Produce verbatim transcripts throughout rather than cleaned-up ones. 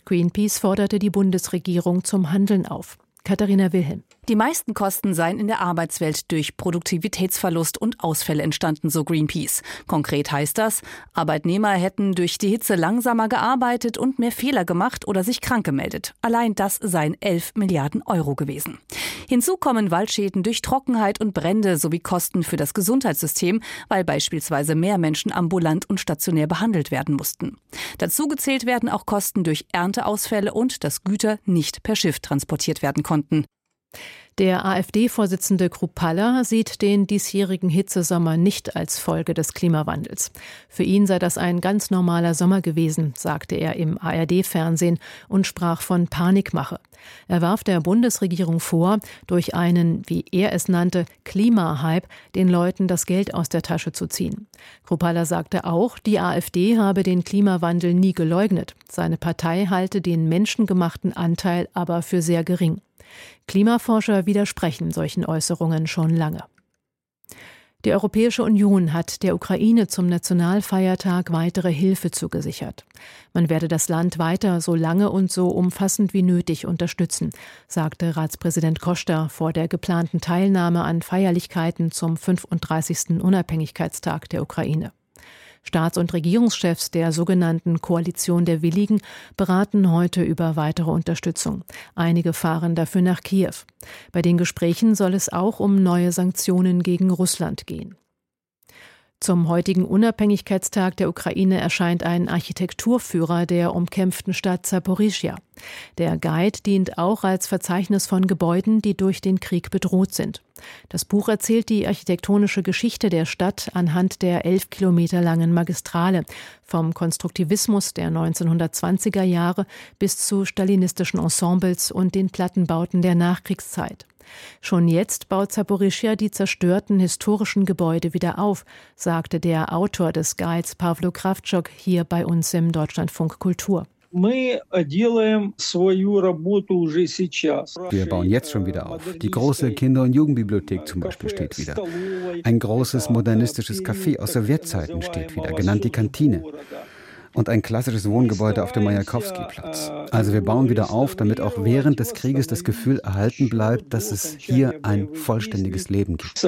Greenpeace forderte die Bundesregierung zum Handeln auf. Katharina Wilhelm. Die meisten Kosten seien in der Arbeitswelt durch Produktivitätsverlust und Ausfälle entstanden, so Greenpeace. Konkret heißt das, Arbeitnehmer hätten durch die Hitze langsamer gearbeitet und mehr Fehler gemacht oder sich krank gemeldet. Allein das seien elf Milliarden Euro gewesen. Hinzu kommen Waldschäden durch Trockenheit und Brände sowie Kosten für das Gesundheitssystem, weil beispielsweise mehr Menschen ambulant und stationär behandelt werden mussten. Dazu gezählt werden auch Kosten durch Ernteausfälle und dass Güter nicht per Schiff transportiert werden konnten. Der AfD-Vorsitzende Kruppalla sieht den diesjährigen Hitzesommer nicht als Folge des Klimawandels. Für ihn sei das ein ganz normaler Sommer gewesen, sagte er im A R D-Fernsehen und sprach von Panikmache. Er warf der Bundesregierung vor, durch einen, wie er es nannte, Klimahype den Leuten das Geld aus der Tasche zu ziehen. Kruppalla sagte auch, die AfD habe den Klimawandel nie geleugnet. Seine Partei halte den menschengemachten Anteil aber für sehr gering. Klimaforscher widersprechen solchen Äußerungen schon lange. Die Europäische Union hat der Ukraine zum Nationalfeiertag weitere Hilfe zugesichert. Man werde das Land weiter so lange und so umfassend wie nötig unterstützen, sagte Ratspräsident Costa vor der geplanten Teilnahme an Feierlichkeiten zum fünfunddreißigsten Unabhängigkeitstag der Ukraine. Staats- und Regierungschefs der sogenannten Koalition der Willigen beraten heute über weitere Unterstützung. Einige fahren dafür nach Kiew. Bei den Gesprächen soll es auch um neue Sanktionen gegen Russland gehen. Zum heutigen Unabhängigkeitstag der Ukraine erscheint ein Architekturführer der umkämpften Stadt Saporischschja. Der Guide dient auch als Verzeichnis von Gebäuden, die durch den Krieg bedroht sind. Das Buch erzählt die architektonische Geschichte der Stadt anhand der elf Kilometer langen Magistrale, vom Konstruktivismus der neunzehnhundertzwanziger Jahre bis zu stalinistischen Ensembles und den Plattenbauten der Nachkriegszeit. Schon jetzt baut Saporischschja die zerstörten historischen Gebäude wieder auf, sagte der Autor des Guides Pawlo Krawczuk hier bei uns im Deutschlandfunk Kultur. Wir bauen jetzt schon wieder auf. Die große Kinder- und Jugendbibliothek zum Beispiel steht wieder. Ein großes modernistisches Café aus Sowjetzeiten steht wieder, genannt die Kantine. Und ein klassisches Wohngebäude auf dem Majakowski-Platz. Also wir bauen wieder auf, damit auch während des Krieges das Gefühl erhalten bleibt, dass es hier ein vollständiges Leben gibt.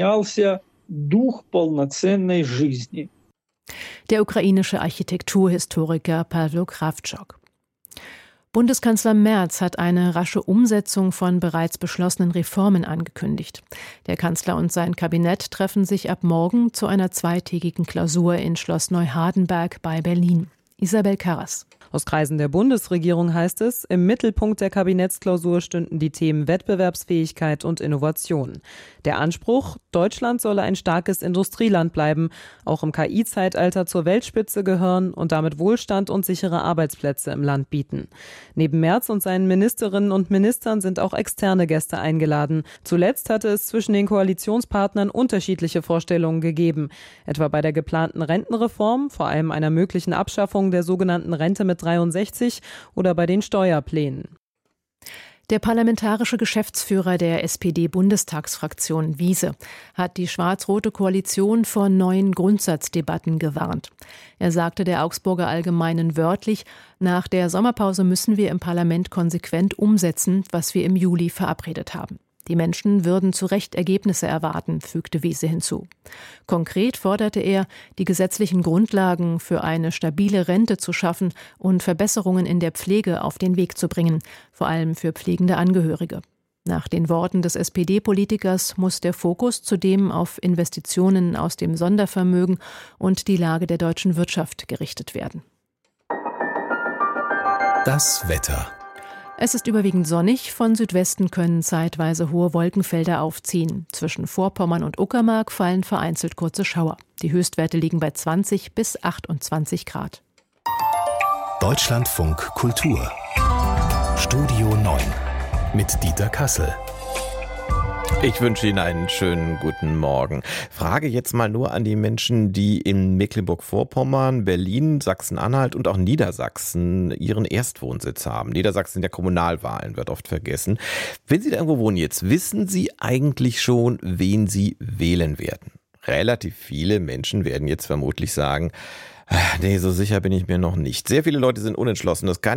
Der ukrainische Architekturhistoriker Pawlo Krawczuk. Bundeskanzler Merz hat eine rasche Umsetzung von bereits beschlossenen Reformen angekündigt. Der Kanzler und sein Kabinett treffen sich ab morgen zu einer zweitägigen Klausur in Schloss Neuhardenberg bei Berlin. Isabel Karras. Aus Kreisen der Bundesregierung heißt es, im Mittelpunkt der Kabinettsklausur stünden die Themen Wettbewerbsfähigkeit und Innovation. Der Anspruch, Deutschland solle ein starkes Industrieland bleiben, auch im K I-Zeitalter zur Weltspitze gehören und damit Wohlstand und sichere Arbeitsplätze im Land bieten. Neben Merz und seinen Ministerinnen und Ministern sind auch externe Gäste eingeladen. Zuletzt hatte es zwischen den Koalitionspartnern unterschiedliche Vorstellungen gegeben, etwa bei der geplanten Rentenreform, vor allem einer möglichen Abschaffung der sogenannten Rente mit dreiundsechzig oder bei den Steuerplänen. Der parlamentarische Geschäftsführer der S P D-Bundestagsfraktion Wiese hat die schwarz-rote Koalition vor neuen Grundsatzdebatten gewarnt. Er sagte der Augsburger Allgemeinen wörtlich, nach der Sommerpause müssen wir im Parlament konsequent umsetzen, was wir im Juli verabredet haben. Die Menschen würden zu Recht Ergebnisse erwarten, fügte Wiese hinzu. Konkret forderte er, die gesetzlichen Grundlagen für eine stabile Rente zu schaffen und Verbesserungen in der Pflege auf den Weg zu bringen, vor allem für pflegende Angehörige. Nach den Worten des S P D-Politikers muss der Fokus zudem auf Investitionen aus dem Sondervermögen und die Lage der deutschen Wirtschaft gerichtet werden. Das Wetter. Es ist überwiegend sonnig, von Südwesten können zeitweise hohe Wolkenfelder aufziehen. Zwischen Vorpommern und Uckermark fallen vereinzelt kurze Schauer. Die Höchstwerte liegen bei zwanzig bis achtundzwanzig Grad. Deutschlandfunk Kultur. Studio neun mit Dieter Kassel. Ich wünsche Ihnen einen schönen guten Morgen. Frage jetzt mal nur an die Menschen, die in Mecklenburg-Vorpommern, Berlin, Sachsen-Anhalt und auch Niedersachsen ihren Erstwohnsitz haben. Niedersachsen der Kommunalwahlen wird oft vergessen. Wenn Sie da irgendwo wohnen jetzt, wissen Sie eigentlich schon, wen Sie wählen werden? Relativ viele Menschen werden jetzt vermutlich sagen, nee, so sicher bin ich mir noch nicht. Sehr viele Leute sind unentschlossen. Das kann